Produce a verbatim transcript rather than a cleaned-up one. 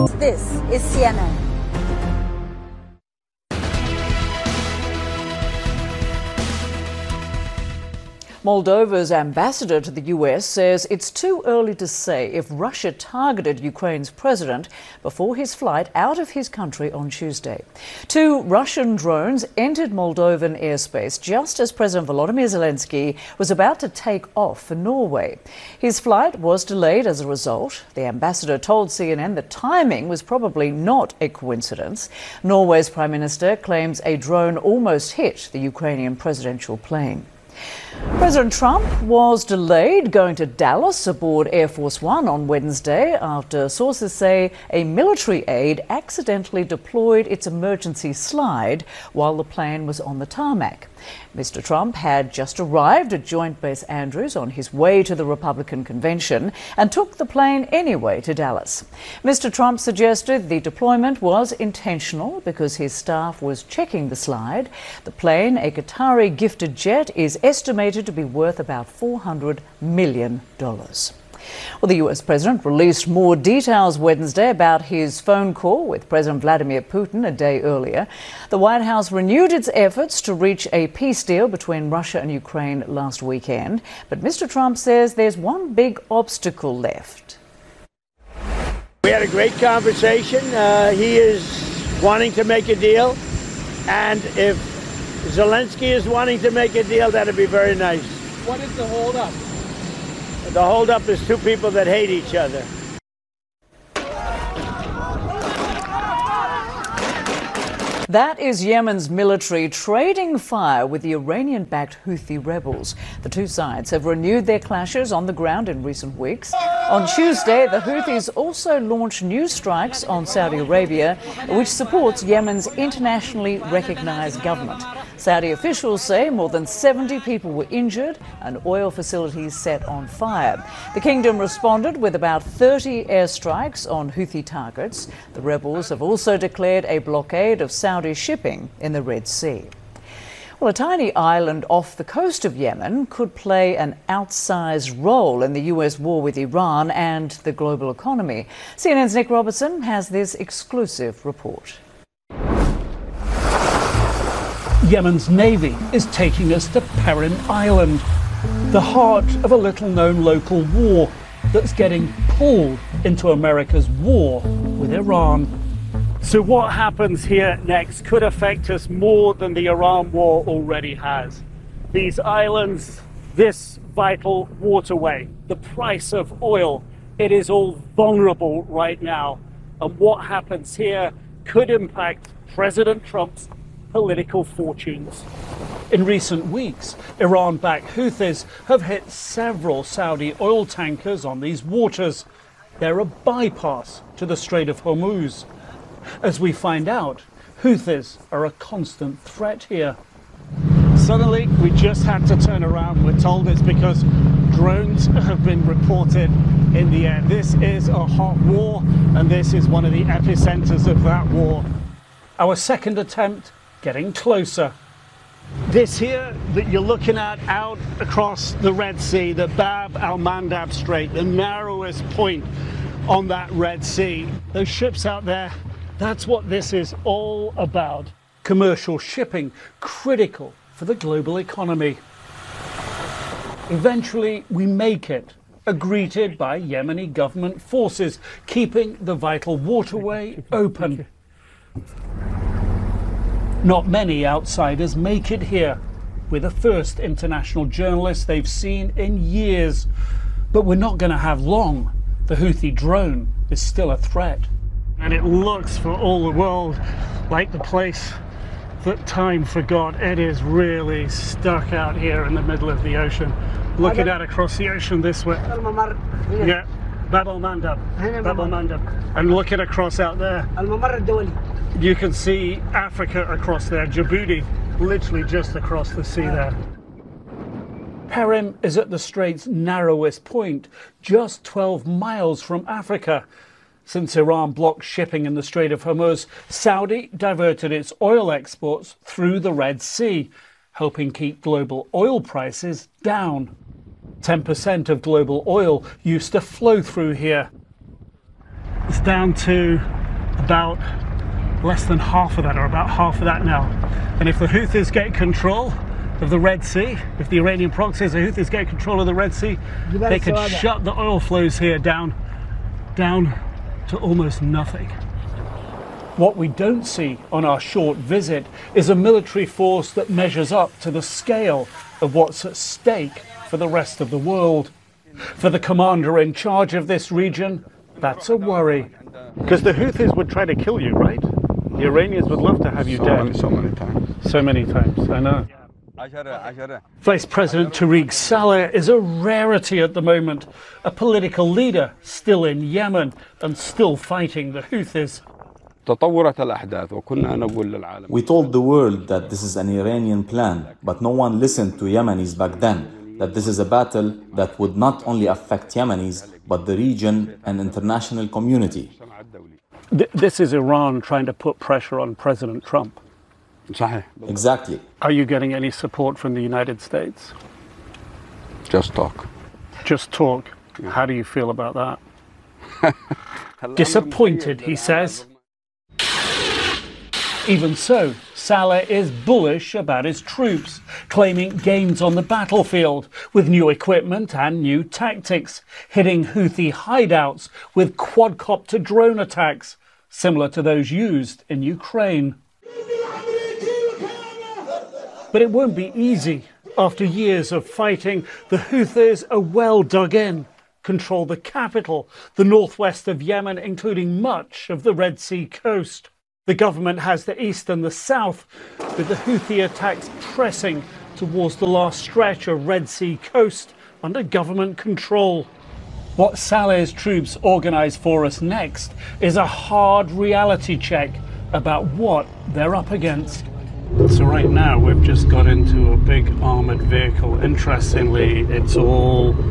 This is C N N. Moldova's ambassador to the U S says it's too early to say if Russia targeted Ukraine's president before his flight out of his country on Tuesday. Two Russian drones entered Moldovan airspace just as President Volodymyr Zelensky was about to take off for Norway. His flight was delayed as a result. The ambassador told C N N the timing was probably not a coincidence. Norway's Prime Minister claims a drone almost hit the Ukrainian presidential plane. President Trump was delayed going to Dallas aboard Air Force One on Wednesday after sources say a military aide accidentally deployed its emergency slide while the plane was on the tarmac. Mister Trump had just arrived at Joint Base Andrews on his way to the Republican convention and took the plane anyway to Dallas. Mister Trump suggested the deployment was intentional because his staff was checking the slide. The plane, a Qatari gifted jet, is estimated to be worth about four hundred million dollars. Well, the U S president released more details Wednesday about his phone call with President Vladimir Putin a day earlier. The White House renewed its efforts to reach a peace deal between Russia and Ukraine last weekend. But Mister Trump says there's one big obstacle left. We had a great conversation. Uh, he is wanting to make a deal. And if Zelensky is wanting to make a deal, that'd be very nice. What is the holdup? The holdup is two people that hate each other. That is Yemen's military trading fire with the Iranian-backed Houthi rebels. The two sides have renewed their clashes on the ground in recent weeks. On Tuesday, the Houthis also launched new strikes on Saudi Arabia, which supports Yemen's internationally recognized government. Saudi officials say more than seventy people were injured and oil facilities set on fire. The kingdom responded with about thirty airstrikes on Houthi targets. The rebels have also declared a blockade of Saudi shipping in the Red Sea. Well, a tiny island off the coast of Yemen could play an outsized role in the U S war with Iran and the global economy. C N N's Nick Robertson has this exclusive report. Yemen's navy is taking us to Perim Island, the heart of a little-known local war that's getting pulled into America's war with Iran. So what happens here next could affect us more than the Iran war already has. These islands, this vital waterway, the price of oil, it is all vulnerable right now. And what happens here could impact President Trump's political fortunes. In recent weeks, Iran-backed Houthis have hit several Saudi oil tankers on these waters. They're a bypass to the Strait of Hormuz. As we find out, Houthis are a constant threat here. Suddenly, we just had to turn around. We're told it's because drones have been reported in the air. This is a hot war, and this is one of the epicenters of that war. Our second attempt getting closer. This here that you're looking at out across the Red Sea, the Bab al-Mandab Strait, the narrowest point on that Red Sea. Those ships out there, that's what this is all about. Commercial shipping, critical for the global economy. Eventually, we make it, greeted by Yemeni government forces, keeping the vital waterway open. Not many outsiders make it here. We're the first international journalists they've seen in years. But we're not going to have long. The Houthi drone is still a threat. And it looks for all the world like the place that time forgot. It is really stuck out here in the middle of the ocean. Looking out across the ocean this way. Yeah, Bab al-Mandab. Bab al-Mandab. And looking across out there. You can see Africa across there, Djibouti, literally just across the sea there. Perim is at the strait's narrowest point, just twelve miles from Africa. Since Iran blocked shipping in the Strait of Hormuz, Saudi diverted its oil exports through the Red Sea, helping keep global oil prices down. ten percent of global oil used to flow through here. It's down to about less than half of that, or about half of that now. And if the Houthis get control of the Red Sea, if the Iranian proxies, the Houthis get control of the Red Sea, they could shut the oil flows here down, down to almost nothing. What we don't see on our short visit is a military force that measures up to the scale of what's at stake for the rest of the world. For the commander in charge of this region, that's a worry. Because the Houthis would try to kill you, right? The Iranians would love to have you so dead. Many, so many times. So many times, I know. Vice President Tariq Saleh is a rarity at the moment, a political leader still in Yemen and still fighting the Houthis. We told the world that this is an Iranian plan, but no one listened to Yemenis back then, that this is a battle that would not only affect Yemenis, but the region and international community. This is Iran trying to put pressure on President Trump. Exactly. Are you getting any support from the United States? Just talk. Just talk. How do you feel about that? Disappointed, he says. Even so, Saleh is bullish about his troops, claiming gains on the battlefield with new equipment and new tactics, hitting Houthi hideouts with quadcopter drone attacks, similar to those used in Ukraine. But it won't be easy. After years of fighting, the Houthis are well dug in, control the capital, the northwest of Yemen, including much of the Red Sea coast. The government has the east and the south, with the Houthi attacks pressing towards the last stretch of Red Sea coast under government control. What Saleh's troops organise for us next is a hard reality check about what they're up against. So right now we've just got into a big armoured vehicle. Interestingly, it's all